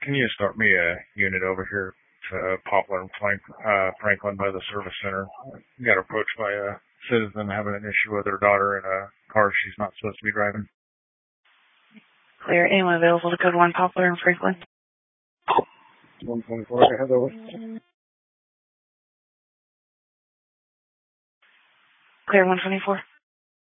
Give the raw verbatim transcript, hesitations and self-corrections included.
Can you start me a unit over here to Poplar and Frank, uh, Franklin by the service center? Got approached by a citizen having an issue with her daughter in a car she's not supposed to be driving. Clear. Anyone available to code one Poplar and Franklin? one twenty-four, I have over. Clear one twenty-four.